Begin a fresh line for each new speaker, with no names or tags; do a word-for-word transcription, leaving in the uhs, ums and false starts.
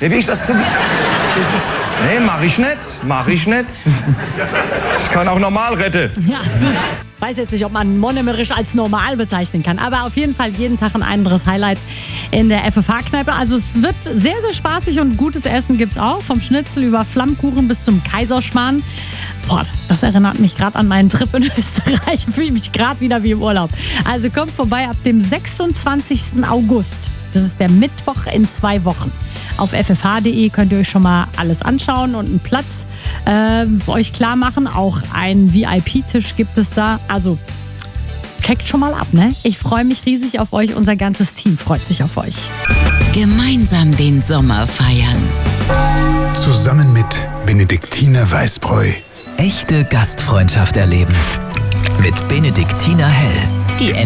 Ja, wie ich das... Das ist... Nee, mach ich nicht. Mach ich nicht. Ich kann auch normal retten.
Ja, gut. Weiß jetzt nicht, ob man monomerisch als normal bezeichnen kann, aber auf jeden Fall jeden Tag ein anderes Highlight in der F F H-Kneipe. Also es wird sehr, sehr spaßig und gutes Essen gibt's auch. Vom Schnitzel über Flammkuchen bis zum Kaiserschmarrn. Boah, das erinnert mich gerade an meinen Trip in Österreich. Fühle mich gerade wieder wie im Urlaub. Also kommt vorbei ab dem sechsundzwanzigsten August. Das ist der Mittwoch in zwei Wochen. Auf f f h punkt d e könnt ihr euch schon mal alles anschauen und einen Platz äh, für euch klar machen. Auch einen V I P-Tisch gibt es da. Also checkt schon mal ab, ne? Ich freue mich riesig auf euch. Unser ganzes Team freut sich auf euch.
Gemeinsam den Sommer feiern.
Zusammen mit Benediktiner Weißbräu.
Echte Gastfreundschaft erleben. Mit Benediktiner Hell.
Die